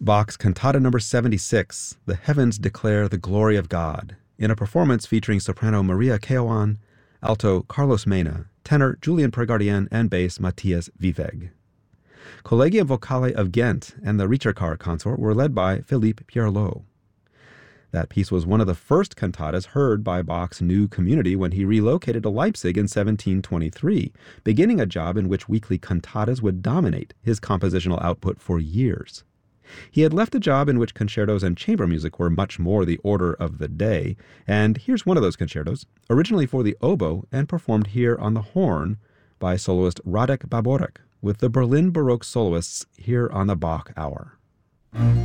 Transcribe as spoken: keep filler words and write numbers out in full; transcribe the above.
Bach's Cantata number seventy-six, The Heavens Declare the Glory of God, in a performance featuring soprano Maria Keown, alto Carlos Mena, tenor Julian Pregardien, and bass Matthias Viveg. Collegium Vocale of Ghent and the Ritterkar consort were led by Philippe Pierlot. That piece was one of the first cantatas heard by Bach's new community when he relocated to Leipzig in seventeen twenty-three, beginning a job in which weekly cantatas would dominate his compositional output for years. He had left a job in which concertos and chamber music were much more the order of the day, and here's one of those concertos, originally for the oboe and performed here on the horn by soloist Radek Baborek, with the Berlin Baroque soloists here on the Bach Hour.